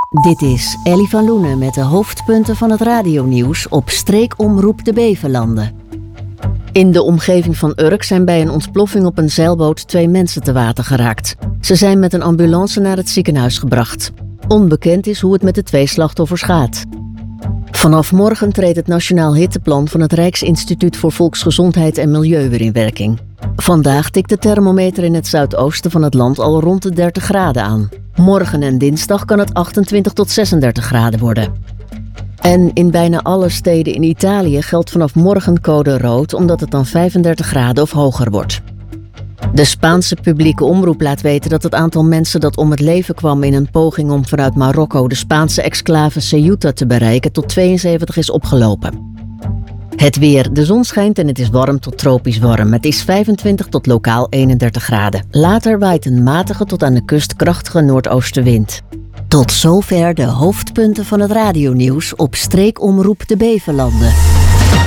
Dit is Ellie van Loenen met de hoofdpunten van het radionieuws op streekomroep de Bevelanden. In de omgeving van Urk zijn bij een ontploffing op een zeilboot 2 mensen te water geraakt. Ze zijn met een ambulance naar het ziekenhuis gebracht. Onbekend is hoe het met de 2 slachtoffers gaat. Vanaf morgen treedt het Nationaal Hitteplan van het Rijksinstituut voor Volksgezondheid en Milieu weer in werking. Vandaag tikt de thermometer in het zuidoosten van het land al rond de 30 graden aan. Morgen en dinsdag kan het 28 tot 36 graden worden. En in bijna alle steden in Italië geldt vanaf morgen code rood, omdat het dan 35 graden of hoger wordt. De Spaanse publieke omroep laat weten dat het aantal mensen dat om het leven kwam in een poging om vanuit Marokko de Spaanse exclave Ceuta te bereiken tot 72 is opgelopen. Het weer. De zon schijnt en het is warm tot tropisch warm. Het is 25 tot lokaal 31 graden. Later waait een matige tot aan de kust krachtige noordoostenwind. Tot zover de hoofdpunten van het radionieuws op streekomroep de Bevelanden.